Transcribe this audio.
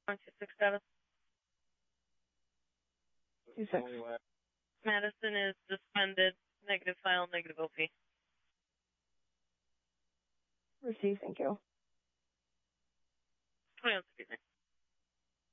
126 status. 26. Madison is suspended. Negative file, negative OP. Receive, thank you. 21 speaking.